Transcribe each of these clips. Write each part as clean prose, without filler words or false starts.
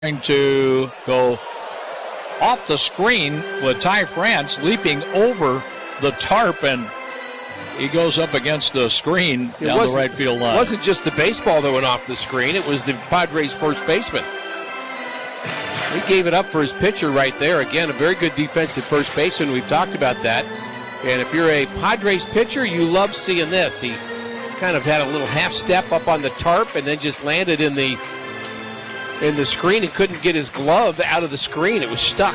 to go off the screen with Ty France leaping over the tarp, and he goes up against the screen down the right field line. It wasn't just the baseball that went off the screen. It was the Padres' first baseman. He gave it up for his pitcher right there. Again, a very good defensive first baseman. We've talked about that. And if you're a Padres pitcher, you love seeing this. He kind of had a little half step up on the tarp and then just landed in the screen and couldn't get his glove out of the screen. It was stuck.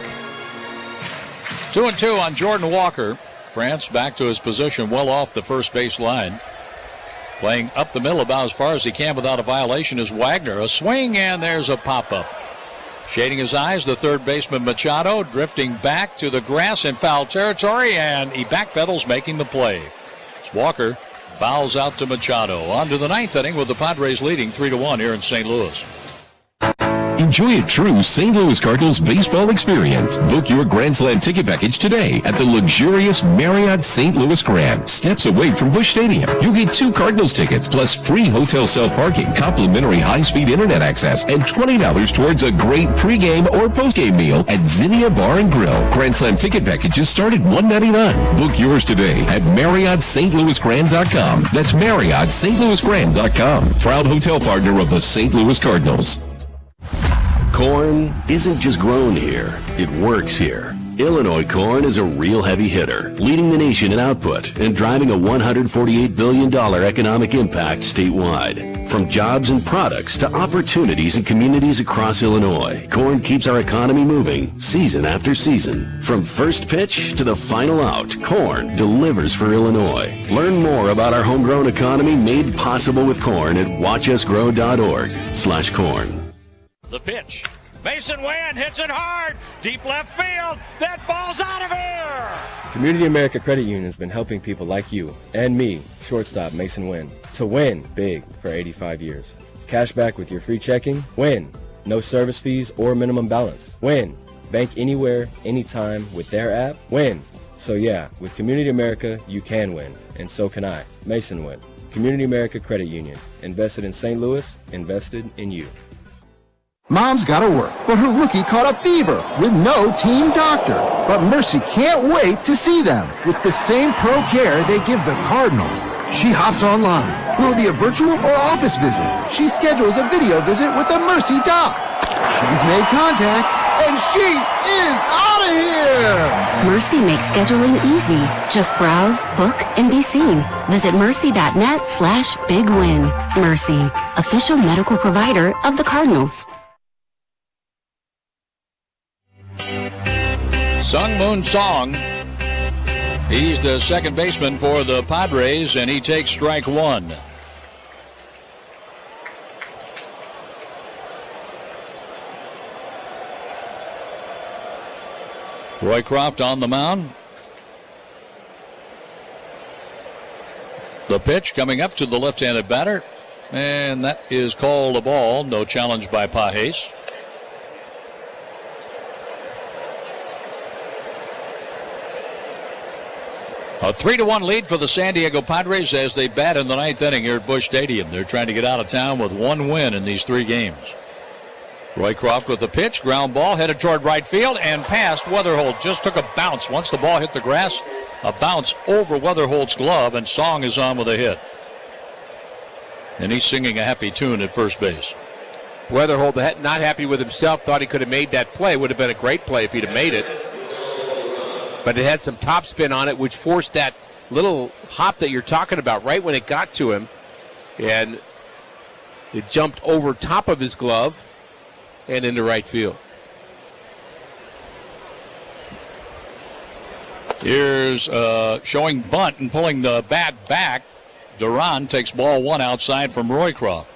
2-2 on Jordan Walker. France back to his position well off the first base line. Playing up the middle about as far as he can without a violation is Wagner. A swing, and there's a pop-up. Shading his eyes, the third baseman Machado drifting back to the grass in foul territory, and he backpedals, making the play. As Walker fouls out to Machado. On to the ninth inning with the Padres leading 3-1 here in St. Louis. Enjoy a true St. Louis Cardinals baseball experience. Book your Grand Slam ticket package today at the luxurious Marriott St. Louis Grand, steps away from Busch Stadium. You'll get 2 Cardinals tickets plus free hotel self-parking, complimentary high-speed internet access, and $20 towards a great pregame or postgame meal at Zinnia Bar and Grill. Grand Slam ticket packages start at $199. Book yours today at MarriottSt.LouisGrand.com. That's MarriottSt.LouisGrand.com. Proud hotel partner of the St. Louis Cardinals. Corn isn't just grown here, it works here. Illinois corn is a real heavy hitter, leading the nation in output and driving a $148 billion economic impact statewide. From jobs and products to opportunities in communities across Illinois, corn keeps our economy moving season after season. From first pitch to the final out, corn delivers for Illinois. Learn more about our homegrown economy made possible with corn at watchusgrow.org/corn. The pitch. Mason Wynn hits it hard. Deep left field. That ball's out of here. Community America Credit Union has been helping people like you and me, shortstop Mason Wynn, to win big for 85 years. Cash back with your free checking. Win. No service fees or minimum balance. Win. Bank anywhere, anytime with their app. Win. So yeah, with Community America, you can win. And so can I. Mason Wynn. Community America Credit Union. Invested in St. Louis. Invested in you. Mom's gotta work, but her rookie caught a fever with no team doctor. But Mercy can't wait to see them with the same pro care they give the Cardinals. She hops online. Will it be a virtual or office visit? She schedules a video visit with the Mercy doc. She's made contact, and she is out of here! Mercy makes scheduling easy. Just browse, book, and be seen. Visit mercy.net/bigwin. Mercy, official medical provider of the Cardinals. Sung-Moon Song. He's the second baseman for the Padres, and he takes strike one. Roycroft on the mound. The pitch coming up to the left-handed batter, and that is called a ball. No challenge by Pages. A 3-1 lead for the San Diego Padres as they bat in the ninth inning here at Busch Stadium. They're trying to get out of town with one win in these 3 games. Roycroft with the pitch, ground ball headed toward right field and past Weatherholt. Just took a bounce. Once the ball hit the grass, a bounce over Weatherholt's glove, and Song is on with a hit. And he's singing a happy tune at first base. Weatherholt not happy with himself, thought he could have made that play. Would have been a great play if he'd have made it. But it had some topspin on it, which forced that little hop that you're talking about right when it got to him. And it jumped over top of his glove and into right field. Here's showing bunt and pulling the bat back. Duran takes ball 1 outside from Roycroft.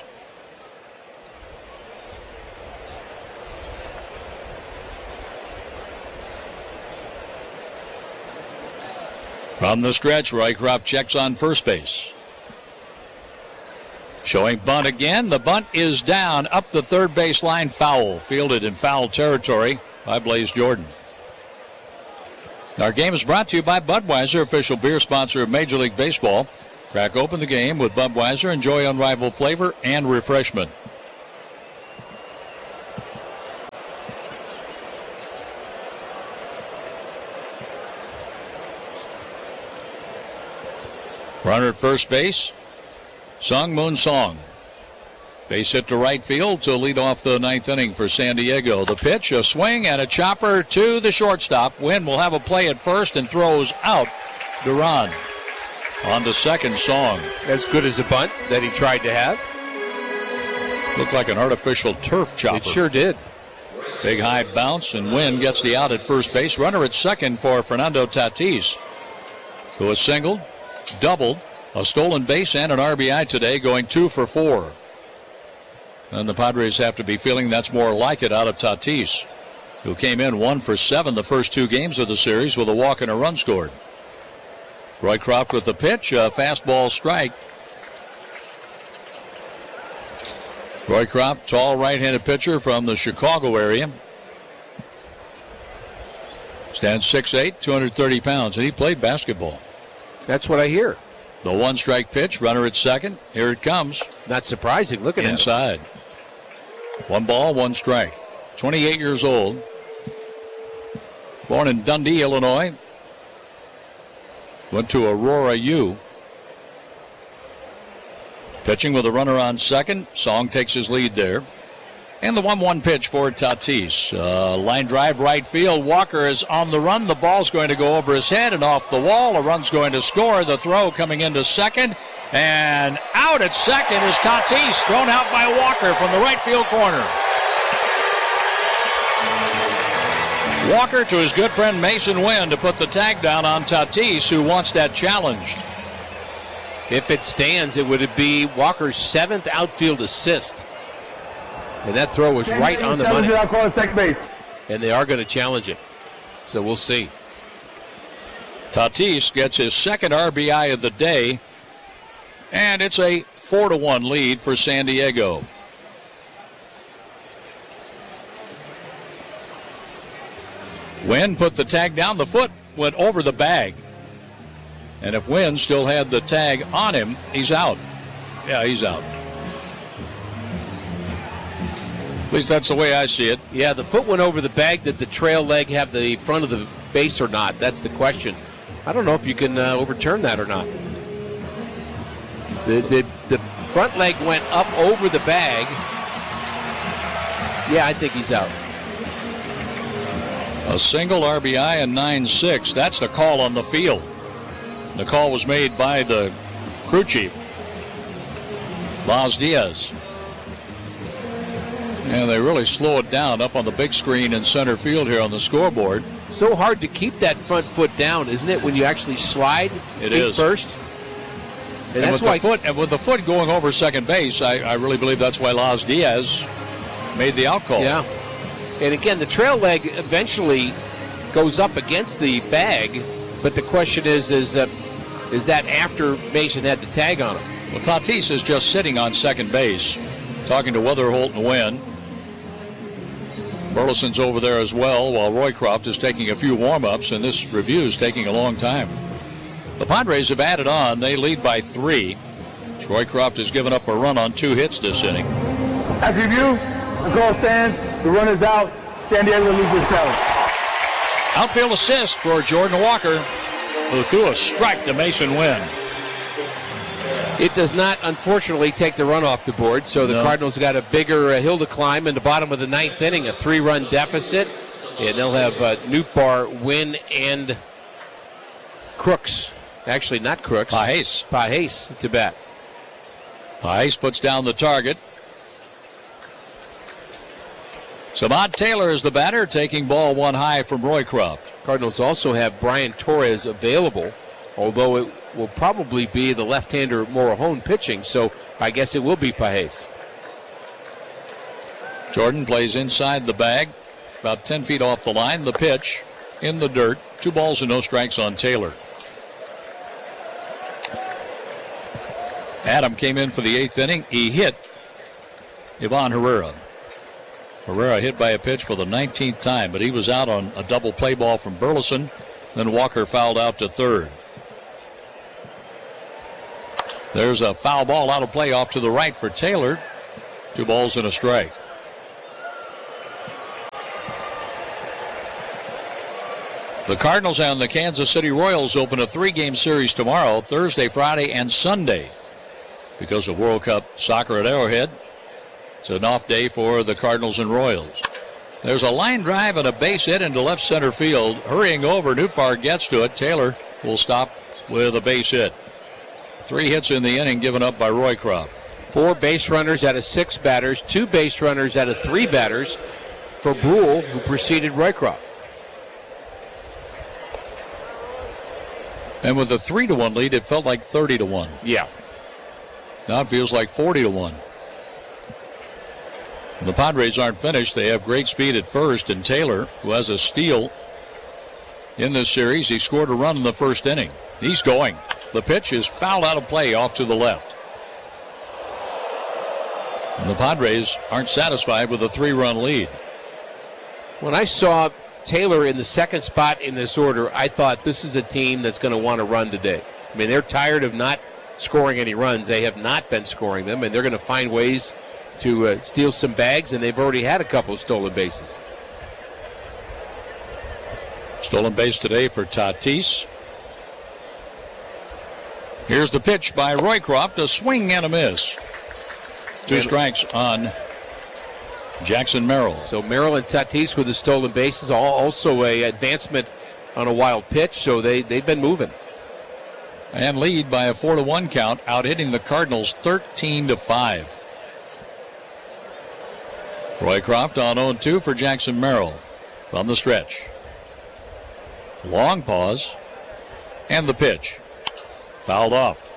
From the stretch, Roycroft checks on first base. Showing bunt again. The bunt is down up the third base line, foul. Fielded in foul territory by Blaze Jordan. Our game is brought to you by Budweiser, official beer sponsor of Major League Baseball. Crack open the game with Budweiser. Enjoy unrivaled flavor and refreshment. Runner at first base, Sung Moon Song. Base hit to right field to lead off the ninth inning for San Diego. The pitch, a swing, and a chopper to the shortstop. Wynn will have a play at first and throws out Duran. On to second, Song. As good as a bunt that he tried to have. Looked like an artificial turf chopper. It sure did. Big high bounce, and Wynn gets the out at first base. Runner at second for Fernando Tatis, who has singled, doubled, a stolen base, and an RBI today, going 2 for 4. And the Padres have to be feeling that's more like it out of Tatis, who came in 1 for 7 the first 2 games of the series with a walk and a run scored. Roycroft with the pitch, a fastball strike. Roycroft, tall right-handed pitcher from the Chicago area. Stands 6'8", 230 pounds, and he played basketball. That's what I hear. The 1-strike pitch, runner at second. Here it comes. Not surprising. Look at him. Inside. 1 ball, 1 strike. 28 years old. Born in Dundee, Illinois. Went to Aurora U. Pitching with a runner on second. Song takes his lead there. And the 1-1 pitch for Tatis. Line drive right field. Walker is on the run. The ball's going to go over his head and off the wall. A run's going to score. The throw coming into second. And out at second is Tatis. Thrown out by Walker from the right field corner. Walker to his good friend Mason Wynn to put the tag down on Tatis, who wants that challenged. If it stands, it would be Walker's 7th outfield assist. And that throw was right on the money. And they are going to challenge it. So we'll see. Tatis gets his 2nd RBI of the day. And it's a 4-1 lead for San Diego. Wynn put the tag down. The foot went over the bag. And if Wynn still had the tag on him, he's out. Yeah, he's out. At least that's the way I see it. Yeah, the foot went over the bag. Did the trail leg have the front of the base or not? That's the question. I don't know if you can overturn that or not. The front leg went up over the bag. Yeah, I think he's out. A single RBI and 9-6. That's the call on the field. The call was made by the crew chief, Las Diaz. And they really slow it down up on the big screen in center field here on the scoreboard. So hard to keep that front foot down, isn't it, when you actually slide it is first? And that's why with the foot going over second base, I really believe that's why Las Diaz made the out call. Yeah. And again, the trail leg eventually goes up against the bag, but the question is that after Mason had the tag on him? Well, Tatis is just sitting on second base, talking to Weatherholt and Wynn. Burleson's over there as well, while Roycroft is taking a few warm-ups, and this review is taking a long time. The Padres have added on. They lead by 3. Roycroft has given up a run on 2 hits this inning. As review, the call stands. The runner's out. San Diego leads with 7. Outfield assist for Jordan Walker, who threw a strike to Mason Wynn. It does not, unfortunately, take the run off the board, so the Cardinals got a bigger hill to climb in the bottom of the 9th inning, a 3-run deficit, and they'll have Nootbaar, Wynn, and Crooks. Actually, not Crooks. Pages to bat. Pages puts down the target. Samad Taylor is the batter, taking ball 1 high from Roycroft. Cardinals also have Brian Torres available, although it will probably be the left-hander Morajón pitching, so I guess it will be Pages. Jordan plays inside the bag, about 10 feet off the line. The pitch in the dirt. 2 balls and no strikes on Taylor. Adam came in for the 8th inning. He hit Ivan Herrera. Herrera hit by a pitch for the 19th time, but he was out on a double play ball from Burleson. Then Walker fouled out to third. There's a foul ball out of play off to the right for Taylor. 2 balls and a strike. The Cardinals and the Kansas City Royals open a 3-game series tomorrow, Thursday, Friday, and Sunday. Because of World Cup soccer at Arrowhead, it's an off day for the Cardinals and Royals. There's a line drive and a base hit into left center field. Hurrying over, Nootbaar gets to it. Taylor will stop with a base hit. 3 hits in the inning given up by Roycroft. 4 base runners out of 6 batters, 2 base runners out of 3 batters for Brule, who preceded Roycroft. And with a 3-1 lead, it felt like 30-1. Yeah. Now it feels like 40-1. The Padres aren't finished. They have great speed at first, and Taylor, who has a steal in this series, he scored a run in the first inning. He's going. The pitch is fouled out of play off to the left. And the Padres aren't satisfied with a 3-run lead. When I saw Taylor in the second spot in this order, I thought this is a team that's going to want to run today. I mean, they're tired of not scoring any runs. They have not been scoring them, and they're going to find ways to steal some bags, and they've already had a couple of stolen bases. Stolen base today for Tatis. Here's the pitch by Roycroft, a swing and a miss. 2 strikes on Jackson Merrill. So Merrill and Tatis with the stolen bases, also a advancement on a wild pitch, so they've been moving. And lead by a 4-1 count, out hitting the Cardinals 13-5. Roycroft on 0-2 for Jackson Merrill from the stretch. Long pause, and the pitch. Fouled off.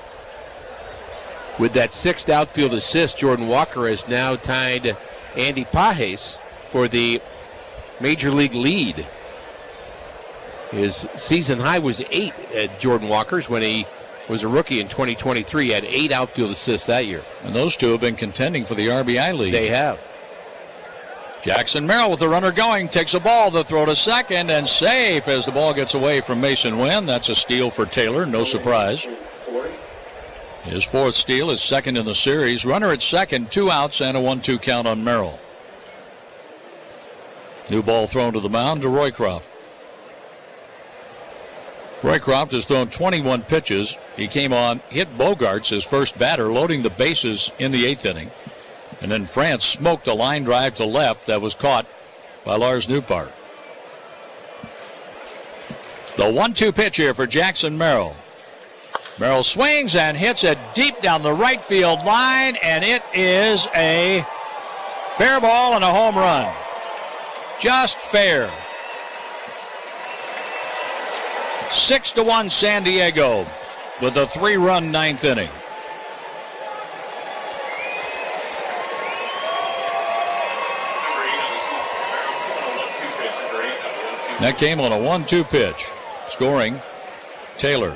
With that 6th outfield assist, Jordan Walker has now tied Andy Pages for the Major League lead. His season high was 8 at Jordan Walker's when he was a rookie in 2023. He had 8 outfield assists that year. And those two have been contending for the RBI lead. They have. Jackson Merrill with the runner going, takes a ball, the throw to second, and safe as the ball gets away from Mason Wynn. That's a steal for Taylor, no surprise. His 4th steal, his 2nd in the series. Runner at second, 2 outs, and a 1-2 count on Merrill. New ball thrown to the mound to Roycroft. Roycroft has thrown 21 pitches. He came on, hit Bogarts, his first batter, loading the bases in the 8th inning. And then France smoked a line drive to left that was caught by Lars Nootbaar. The 1-2 pitch here for Jackson Merrill. Merrill swings and hits it deep down the right field line, and it is a fair ball and a home run. Just fair. 6-1 San Diego with a 3-run 9th inning. That came on a 1-2 pitch. Scoring, Taylor.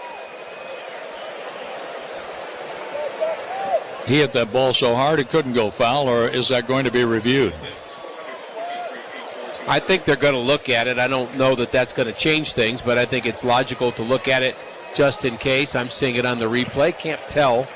He hit that ball so hard it couldn't go foul, or is that going to be reviewed? I think they're going to look at it. I don't know that that's going to change things, but I think it's logical to look at it just in case. I'm seeing it on the replay. Can't tell.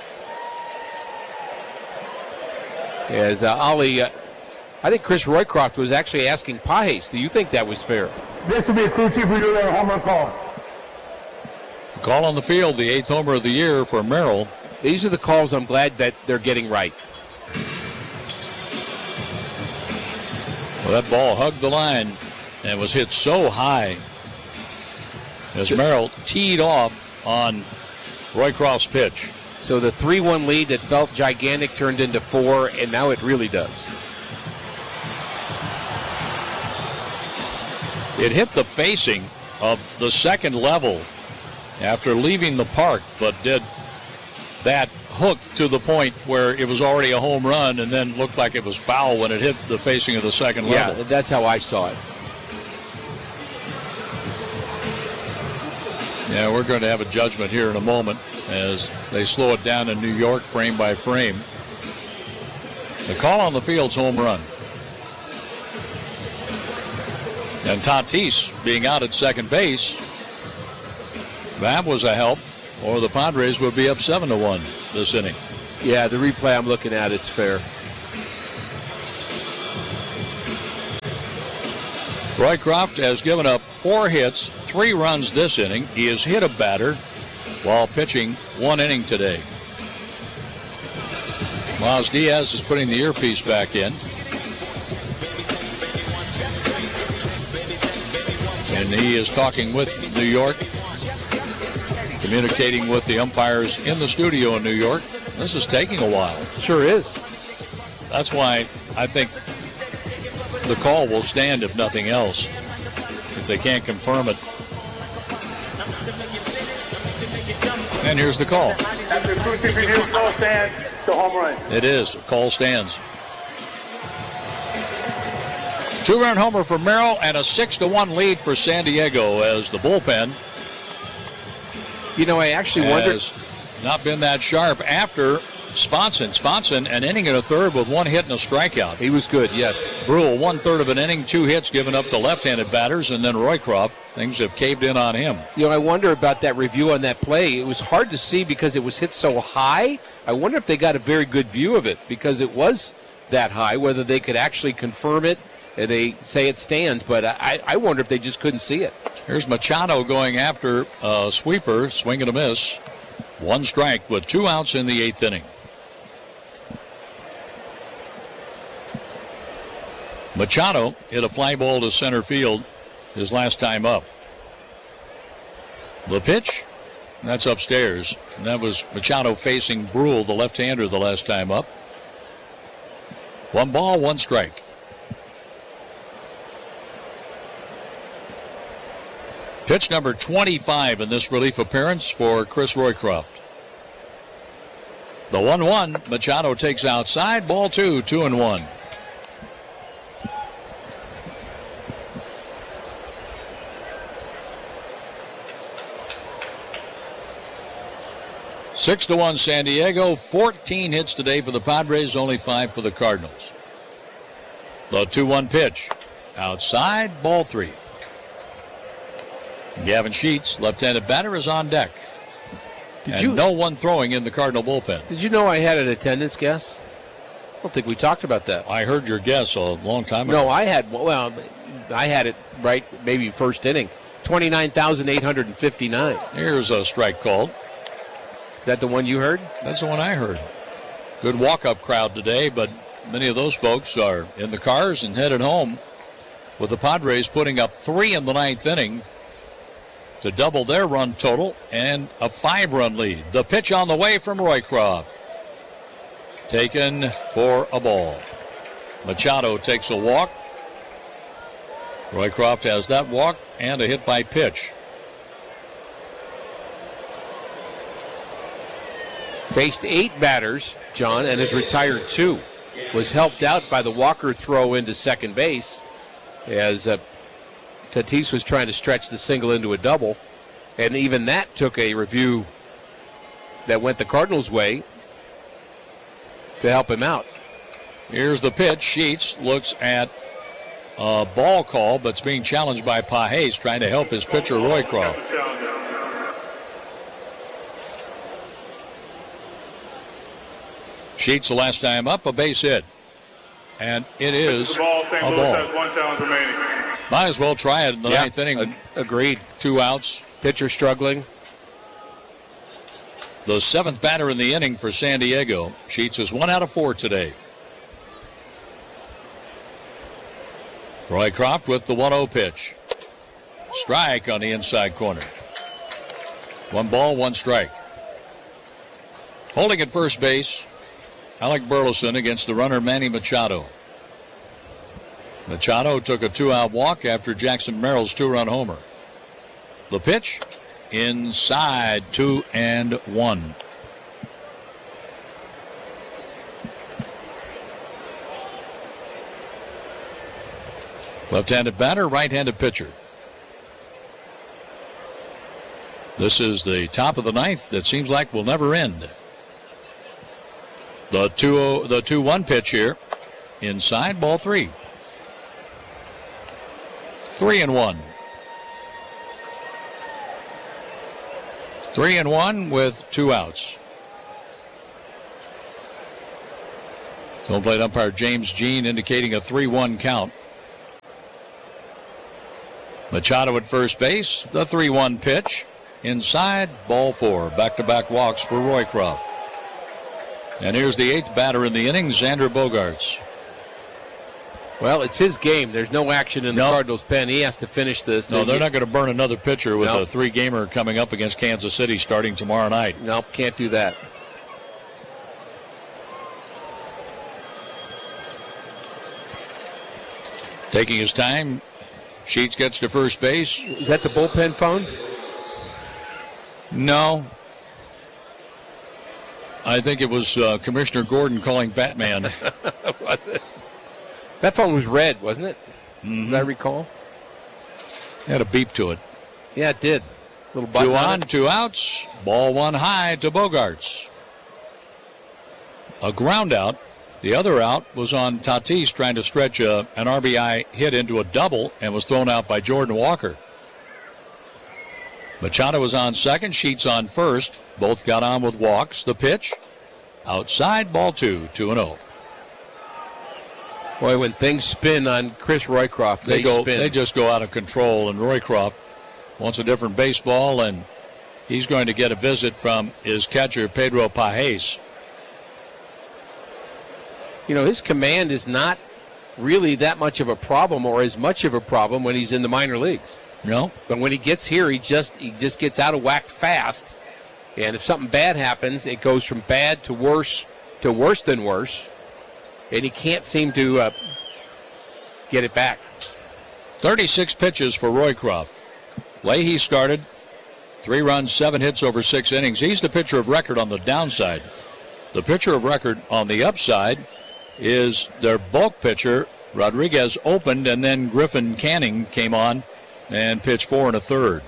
As Ollie, I think Chris Roycroft was actually asking Pages, do you think that was fair? This would be a crew chief who do a home run call. Call on the field, the 8th homer of the year for Merrill. These are the calls I'm glad that they're getting right. Well, that ball hugged the line and was hit so high as Merrill teed off on Roycroft's pitch. So the 3-1 lead that felt gigantic turned into 4, and now it really does. It hit the facing of the second level after leaving the park, but did that hook to the point where it was already a home run and then looked like it was foul when it hit the facing of the second level. Yeah, that's how I saw it. Yeah, we're going to have a judgment here in a moment as they slow it down in New York frame by frame. The call on the field's home run. And Tatis being out at second base, that was a help, or the Padres would be up 7-1 this inning. Yeah, the replay I'm looking at, it's fair. Roycroft has given up 4 hits, 3 runs this inning. He has hit a batter while pitching 1 inning today. Miles Diaz is putting the earpiece back in. And he is talking with New York, communicating with the umpires in the studio in New York. This is taking a while. Sure is. That's why I think the call will stand if nothing else, if they can't confirm it. And here's the call. After 2 review, call stands, the home run. It is. Call stands. 2-run homer for Merrill and a 6-1 lead for San Diego as the bullpen I actually wondered. has not been that sharp after Swanson. Swanson, an inning and a third with 1 hit and a strikeout. He was good, yes. Brule, 1/3 of an inning, 2 hits given up to left-handed batters, and then Roycroft. Things have caved in on him. I wonder about that review on that play. It was hard to see because it was hit so high. I wonder if they got a very good view of it because it was that high, whether they could actually confirm it. And they say it stands, but I wonder if they just couldn't see it. Here's Machado going after a sweeper, swing and a miss. 1 strike with 2 outs in the 8th inning. Machado hit a fly ball to center field his last time up. The pitch, that's upstairs. And that was Machado facing Brule, the left-hander, the last time up. 1 ball, 1 strike. Pitch number 25 in this relief appearance for Chris Roycroft. The 1-1, Machado takes outside, ball 2, 2-1. Six to 1 San Diego, 14 hits today for the Padres, only 5 for the Cardinals. The 2-1 pitch, outside, ball 3. Gavin Sheets, left-handed batter, is on deck. No one throwing in the Cardinal bullpen. Did you know I had an attendance guess? I don't think we talked about that. I heard your guess a long time ago. No, I had it right, maybe first inning. 29,859. Here's a strike called. Is that the one you heard? That's the one I heard. Good walk-up crowd today, but many of those folks are in the cars and headed home, with the Padres putting up 3 in the 9th inning to double their run total and a 5-run lead. The pitch on the way from Roycroft. Taken for a ball. Machado takes a walk. Roycroft has that walk and a hit by pitch. Faced 8 batters, John, and has retired 2. Was helped out by the Walker throw into second base as Tatis was trying to stretch the single into a double, and even that took a review that went the Cardinals' way to help him out. Here's the pitch. Sheets looks at a ball call, but it's being challenged by Pages, trying to help his pitcher, Roycroft. Sheets the last time up, a base hit. And it is a ball. Might as well try it in the 9th inning. Agreed. 2 outs. Pitcher struggling. The 7th batter in the inning for San Diego. Sheets is 1 out of 4 today. Roycroft with the 1-0 pitch. Strike on the inside corner. 1 ball, 1 strike. Holding at first base, Alec Burleson against the runner Manny Machado. Machado took a 2-out walk after Jackson Merrill's 2-run homer. The pitch, inside, 2-1. Left-handed batter, right-handed pitcher. This is the top of the 9th that seems like will never end. The 2-1 pitch here, inside, ball 3. 3-1. 3-1 with 2 outs. Home plate umpire James Jean indicating a 3-1 count. Machado at first base. The 3-1 pitch. Inside, ball 4. Back-to-back walks for Roycroft. And here's the 8th batter in the inning, Xander Bogaerts. Well, it's his game. There's no action in the Cardinals' pen. He has to finish this. No, they're not going to burn another pitcher with a 3-gamer coming up against Kansas City starting tomorrow night. Nope, can't do that. Taking his time, Sheets gets to first base. Is that the bullpen phone? No. I think it was Commissioner Gordon calling Batman. Was it? That phone was red, wasn't it? As I recall. It had a beep to it. Yeah, it did. Little button 2 on on, it. 2 outs. Ball 1 high to Bogaerts. A ground out. The other out was on Tatis trying to stretch an RBI hit into a double and was thrown out by Jordan Walker. Machado was on second, Sheets on first. Both got on with walks. The pitch, outside, ball 2, 2-0. Boy, when things spin on Chris Roycroft, they spin. They just go out of control, and Roycroft wants a different baseball, and he's going to get a visit from his catcher, Pedro Pajes. You know, his command is not really that much of a problem or as much of a problem when he's in the minor leagues. No. But when he gets here, he just gets out of whack fast. And if something bad happens, it goes from bad to worse than worse. And he can't seem to get it back. 36 pitches for Roycroft. Leahy started. 3 runs, 7 hits over 6 innings. He's the pitcher of record on the downside. The pitcher of record on the upside is their bulk pitcher. Rodriguez opened, and then Griffin Canning came on and pitched 4 1/3.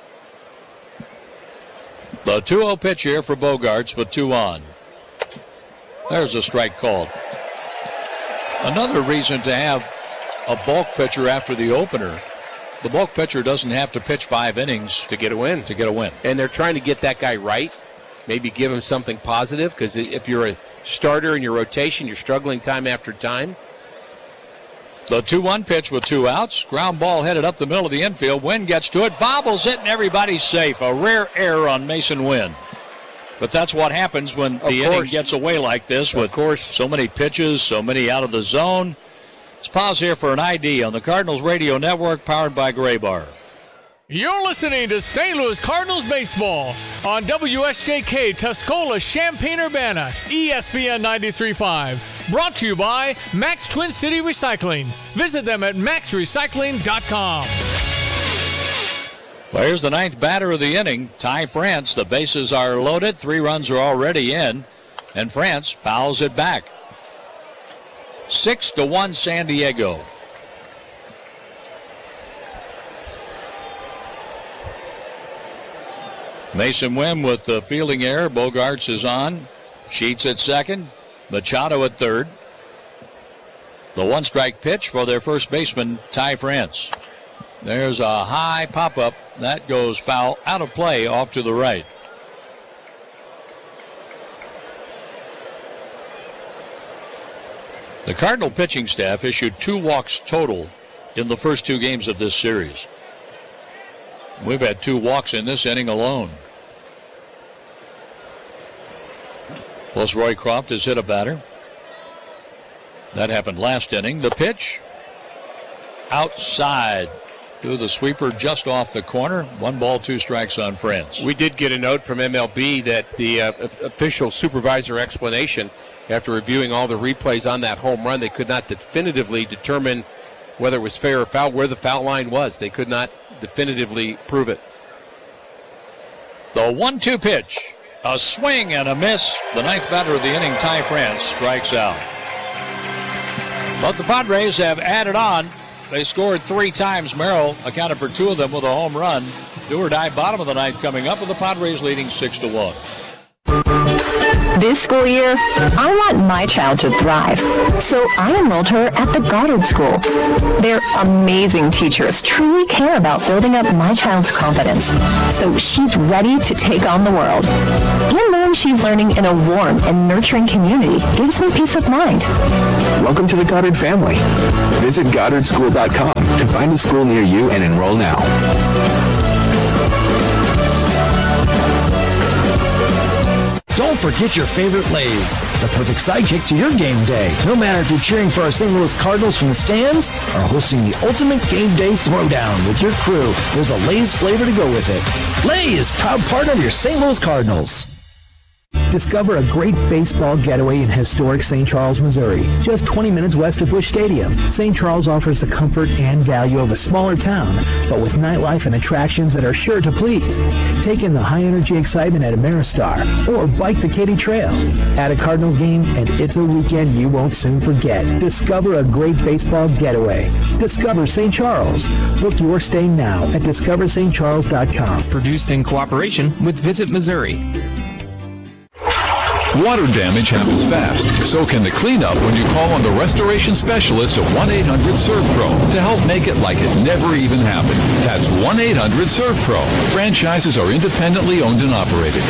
The 2-0 pitch here for Bogaerts with 2 on. There's a strike called. Another reason to have a bulk pitcher after the opener. The bulk pitcher doesn't have to pitch 5 innings to get a win. And they're trying to get that guy right. Maybe give him something positive, because if you're a starter in your rotation, you're struggling time after time. The 2-1 pitch with 2 outs. Ground ball headed up the middle of the infield. Wynn gets to it, bobbles it, and everybody's safe. A rare error on Mason Wynn. But that's what happens when the inning gets away like this with so many pitches, so many out of the zone. Let's pause here for an ID on the Cardinals Radio Network, powered by Gray Bar. You're listening to St. Louis Cardinals baseball on WSJK Tuscola, Champaign-Urbana, ESPN 93.5. Brought to you by Max Twin City Recycling. Visit them at maxrecycling.com. Well, here's the 9th batter of the inning, Ty France. The bases are loaded. 3 runs are already in, and France fouls it back. 6-1 San Diego. Mason Wynn with the fielding error. Bogaerts is on. Sheets at second. Machado at third. The 1-strike pitch for their first baseman, Ty France. There's a high pop-up. That goes foul, out of play, off to the right. The Cardinal pitching staff issued 2 walks total in the first 2 games of this series. We've had 2 walks in this inning alone. Plus Roycroft has hit a batter. That happened last inning. The pitch outside through the sweeper just off the corner. 1 ball, 2 strikes on France. We did get a note from MLB that the official supervisor explanation, after reviewing all the replays on that home run, they could not definitively determine whether it was fair or foul, where the foul line was. They could not definitively prove it. The 1-2 pitch. A swing and a miss. The 9th batter of the inning, Ty France, strikes out. But the Padres have added on. They scored 3 times. Merrill accounted for 2 of them with a home run. Do or die bottom of the 9th coming up with the Padres leading 6-1. This school year, I want my child to thrive, so I enrolled her at the Goddard School. Their amazing teachers truly care about building up my child's confidence, so she's ready to take on the world. And knowing she's learning in a warm and nurturing community gives me peace of mind. Welcome to the Goddard family. Visit GoddardSchool.com to find a school near you and enroll now. Don't forget your favorite Lay's, the perfect sidekick to your game day. No matter if you're cheering for our St. Louis Cardinals from the stands or hosting the ultimate game day throwdown with your crew, there's a Lay's flavor to go with it. Lay's, proud partner of your St. Louis Cardinals. Discover a great baseball getaway in historic St. Charles, Missouri, just 20 minutes west of Busch Stadium. St. Charles offers the comfort and value of a smaller town, but with nightlife and attractions that are sure to please. Take in the high-energy excitement at Ameristar, or bike the Katy Trail. At a Cardinals game, and it's a weekend you won't soon forget. Discover a great baseball getaway. Discover St. Charles. Book your stay now at discoverstcharles.com. Produced in cooperation with Visit Missouri. Water damage happens fast, so can the cleanup when you call on the restoration specialists at 1-800-SERVPRO to help make it like it never even happened. That's 1-800-SERVPRO. Franchises are independently owned and operated.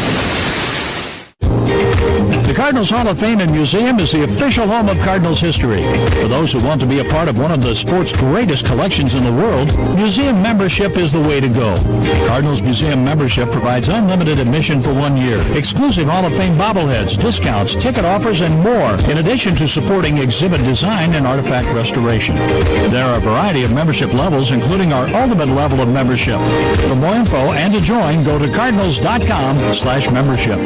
The Cardinals Hall of Fame and Museum is the official home of Cardinals history. For those who want to be a part of one of the sport's greatest collections in the world, museum membership is the way to go. Cardinals Museum membership provides unlimited admission for 1 year, exclusive Hall of Fame bobbleheads, discounts, ticket offers, and more, in addition to supporting exhibit design and artifact restoration. There are a variety of membership levels, including our ultimate level of membership. For more info and to join, go to cardinals.com/membership.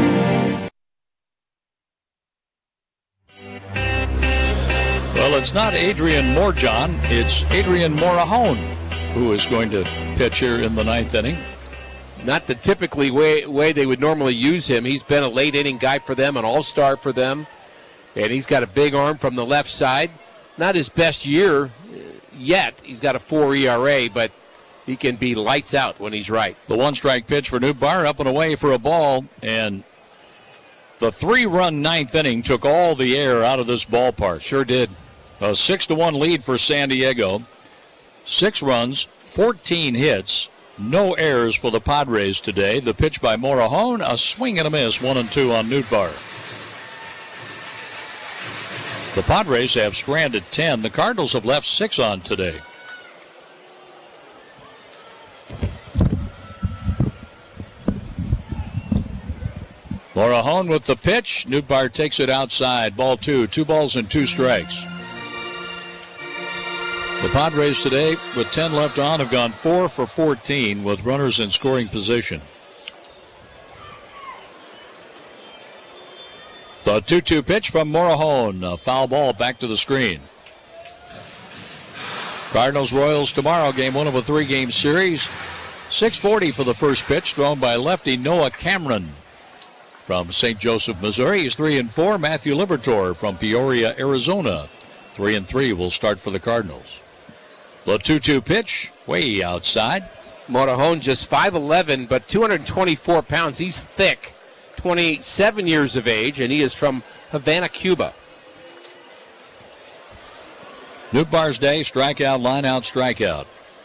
Well, it's not Adrian Morejon, it's Adrian Morahone who is going to pitch here in the ninth inning. Not the typically way they would normally use him. He's been a late inning guy for them, an all-star for them, and he's got a big arm from the left side. Not his best year yet. He's got a 4 ERA, but he can be lights out when he's right. The one-strike pitch for Nootbaar, up and away for a ball, and the 3-run ninth inning took all the air out of this ballpark. Sure did. A 6-1 lead for San Diego. 6 runs, 14 hits, no errors for the Padres today. The pitch by Morahone, a swing and a miss, 1-2 on Nootbaar. The Padres have stranded 10. The Cardinals have left 6 on today. Morahone with the pitch. Nootbaar takes it outside. Ball 2. 2 balls and 2 strikes. The Padres today, with 10 left on, have gone 4 for 14 with runners in scoring position. The 2-2 pitch from Morahone. A foul ball back to the screen. Cardinals-Royals tomorrow, game 1 of a 3-game series. 6:40 for the first pitch, thrown by lefty Noah Cameron from St. Joseph, Missouri. He's 3-4. Matthew Liberatore from Peoria, Arizona. 3-3 will start for the Cardinals. The 2-2 pitch, way outside. Morahone just 5'11", but 224 pounds. He's thick, 27 years of age, and he is from Havana, Cuba. Nootbaar's day, strikeout, line-out, strikeout.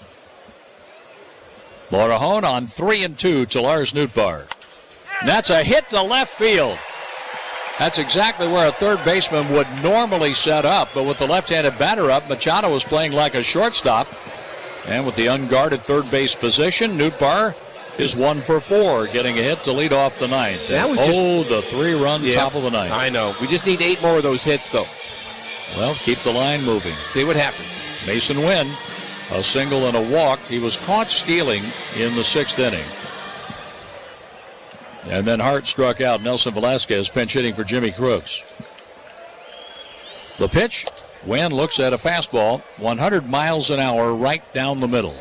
Morahone on 3-2 to Lars Nootbaar. And that's a hit to left field. That's exactly where a third baseman would normally set up, but with the left-handed batter up, Machado was playing like a shortstop. And with the unguarded third base position, Nootbaar is 1 for 4, getting a hit to lead off the ninth. The 3-run top of the ninth. I know. We just need 8 more of those hits, though. Well, keep the line moving. See what happens. Mason Wynn, a single and a walk. He was caught stealing in the 6th inning. And then Hart struck out. Nelson Velasquez pinch hitting for Jimmy Crooks. The pitch, Wynn looks at a fastball, 100 miles an hour right down the middle.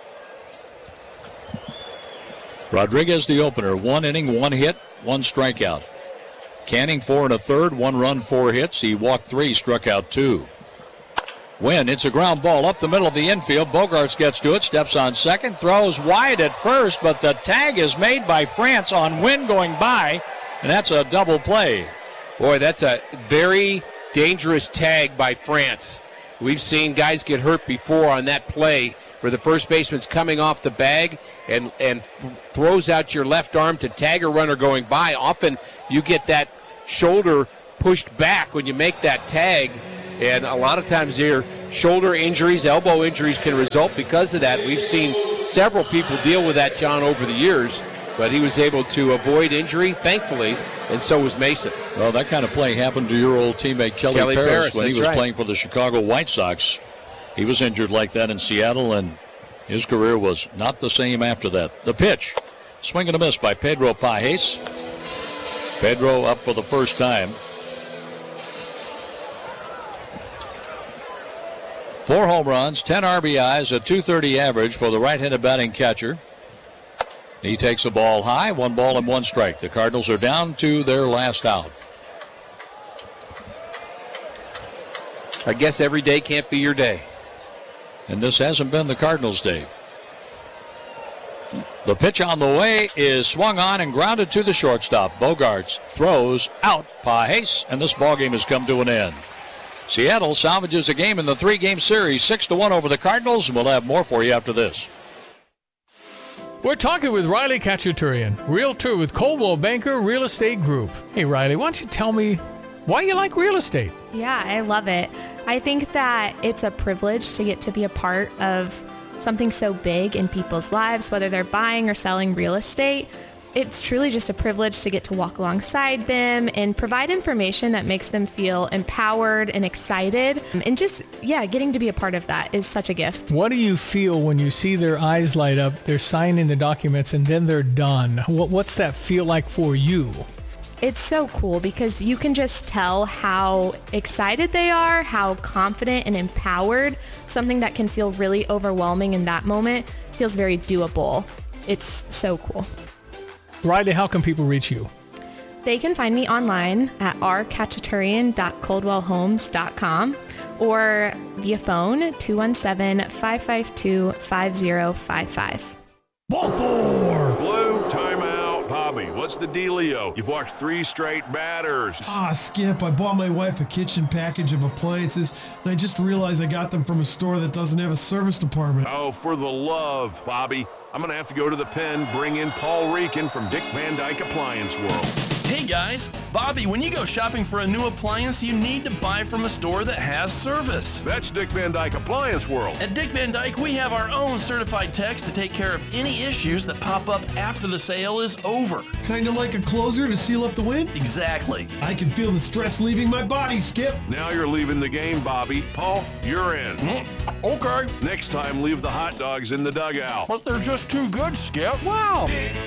Rodriguez the opener, 1 inning, 1 hit, 1 strikeout. Canning 4 1/3, 1 run, 4 hits. He walked 3, struck out 2. Wynn, it's a ground ball up the middle of the infield. Bogarts gets to it, steps on second, throws wide at first, but the tag is made by France on Wynn going by, and that's a double play. Boy, that's a very dangerous tag by France. We've seen guys get hurt before on that play where the first baseman's coming off the bag and throws out your left arm to tag a runner going by. Often you get that shoulder pushed back when you make that tag, and a lot of times your shoulder injuries, elbow injuries can result because of that. We've seen several people deal with that, John, over the years, but he was able to avoid injury, thankfully, and so was Mason. Well, that kind of play happened to your old teammate Kelly Paris when he was playing for the Chicago White Sox. He was injured like that in Seattle, and his career was not the same after that. The pitch, swing and a miss by Pedro Pages. Pedro up for the first time. 4 home runs, 10 RBIs, a .230 average for the right-handed batting catcher. He takes the ball high, 1 ball and 1 strike. The Cardinals are down to their last out. I guess every day can't be your day. And this hasn't been the Cardinals' day. The pitch on the way is swung on and grounded to the shortstop. Bogaerts throws out Pages, and this ballgame has come to an end. Seattle salvages a game in the 3-game series, 6-1 over the Cardinals, and we'll have more for you after this. We're talking with Riley Khachaturian, realtor with Coldwell Banker Real Estate Group. Hey, Riley, why don't you tell me why you like real estate? Yeah, I love it. I think that it's a privilege to get to be a part of something so big in people's lives, whether they're buying or selling real estate. It's truly just a privilege to get to walk alongside them and provide information that makes them feel empowered and excited. And just, getting to be a part of that is such a gift. What do you feel when you see their eyes light up, they're signing the documents, and then they're done? What's that feel like for you? It's so cool because you can just tell how excited they are, how confident and empowered. Something that can feel really overwhelming in that moment feels very doable. It's so cool. Riley, how can people reach you? They can find me online at rkhachaturian.coldwellhomes.com or via phone 217-552-5055. Ball 4! Blue, timeout. Bobby, what's the dealio? You've watched 3 straight batters. Skip, I bought my wife a kitchen package of appliances, and I just realized I got them from a store that doesn't have a service department. Oh, for the love, Bobby. I'm going to have to go to the pen, bring in Paul Reekin from Dick Van Dyke Appliance World. Hey guys, Bobby, when you go shopping for a new appliance, you need to buy from a store that has service. That's Dick Van Dyke Appliance World. At Dick Van Dyke, we have our own certified techs to take care of any issues that pop up after the sale is over. Kinda like a closer to seal up the win? Exactly. I can feel the stress leaving my body, Skip. Now you're leaving the game, Bobby. Paul, you're in. Okay. Next time, leave the hot dogs in the dugout. But they're just too good, Skip. Wow. Dick